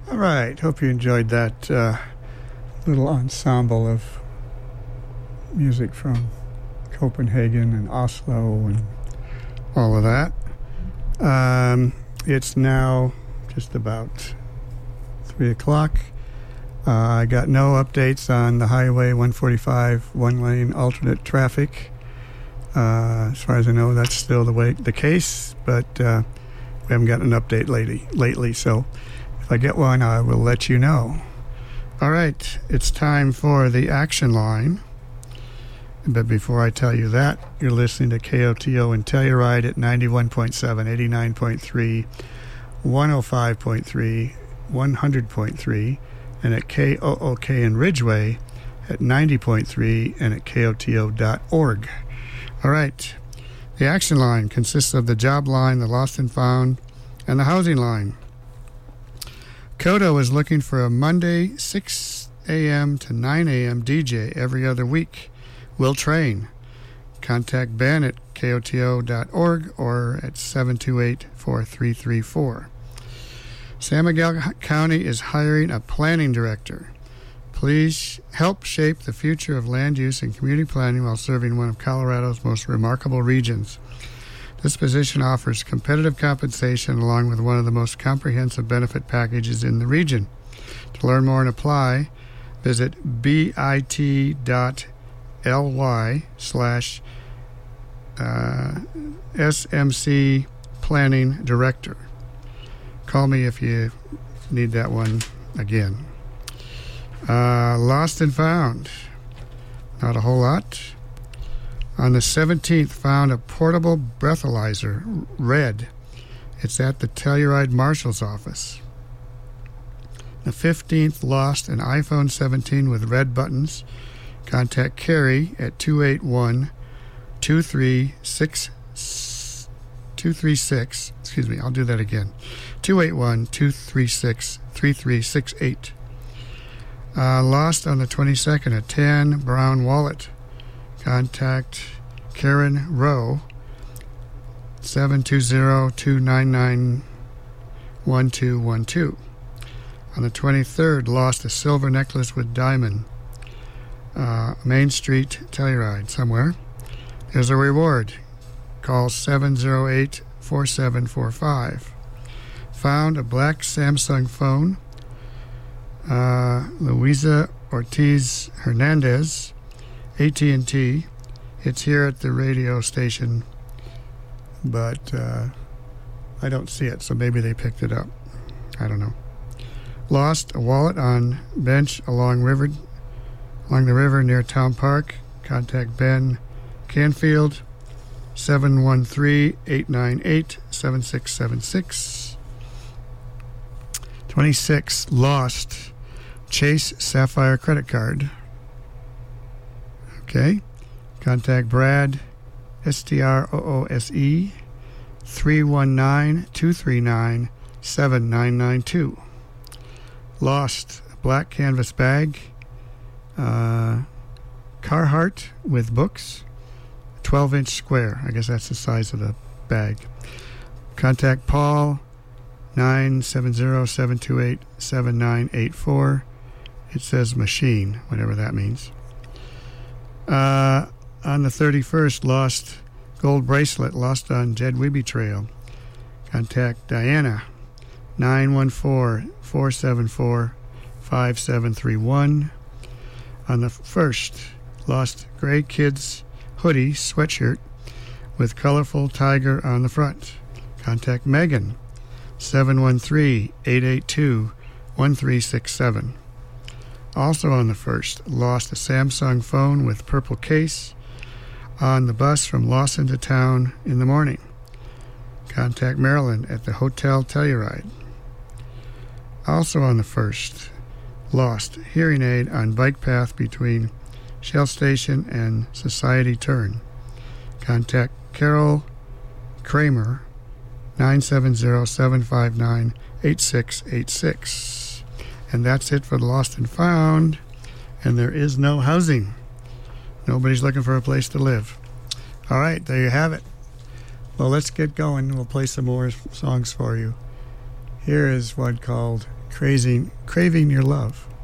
All right. Hope you enjoyed that little ensemble of music from Copenhagen and Oslo and all of that. It's now just about 3 o'clock. I got no updates on the Highway 145 one-lane alternate traffic. As far as I know, that's still the case, but we haven't gotten an update lately. So if I get one, I will let you know. All right, it's time for the action line. But before I tell you that, you're listening to KOTO and Telluride at 91.7, 89.3, 105.3, 100.3, and at KOOK in Ridgeway at 90.3 and at KOTO.org. All right, the action line consists of the job line, the lost and found, and the housing line. KOTO is looking for a Monday 6 a.m. to 9 a.m. DJ every other week. We'll train. Contact Ben at KOTO.org or at 728-4334. San Miguel County is hiring a planning director. Please help shape the future of land use and community planning while serving one of Colorado's most remarkable regions. This position offers competitive compensation along with one of the most comprehensive benefit packages in the region. To learn more and apply, visit bit.ly/SMC Planning Director. Call me if you need that one again. Lost and found. Not a whole lot. On the 17th, found a portable breathalyzer, red. It's at the Telluride Marshal's office. The 15th, lost an iPhone 17 with red buttons. Contact Carrie at 281-236, excuse me, I'll do that again. 281-236-3368. Lost on the 22nd, a tan brown wallet. Contact Karen Rowe, 720-299-1212. On the 23rd, lost a silver necklace with diamond. Main Street, Telluride, somewhere. There's a reward. Call 708-4745. Found a black Samsung phone. Luisa Ortiz Hernandez, AT&T. It's here at the radio station, but I don't see it, so maybe they picked it up. I don't know. Lost a wallet on bench along the river near Town Park. Contact Ben Canfield, 713-898-7676. 26, lost Chase Sapphire credit card. Okay. Contact Brad, STROOSE, 319-239-7992. Lost a black canvas bag, Carhartt with books, 12-inch square. I guess that's the size of the bag. Contact Paul, 970-728-7984. It says machine, whatever that means. On the 31st, lost gold bracelet, lost on Jed Wiebe Trail. Contact Diana, 914-474-5731. On the 1st, lost gray kids hoodie sweatshirt with colorful tiger on the front. Contact Megan, 713-882-1367. Also on the 1st, lost a Samsung phone with purple case on the bus from Lawson to town in the morning. Contact Marilyn at the Hotel Telluride. Also on the 1st, lost hearing aid on bike path between Shell Station and Society Turn. Contact Carol Kramer, 970-759-8686. And that's it for the lost and found. And there is no housing. Nobody's looking for a place to live. All right, there you have it. Well, let's get going. We'll play some more songs for you. Here is one called Craving Your Love.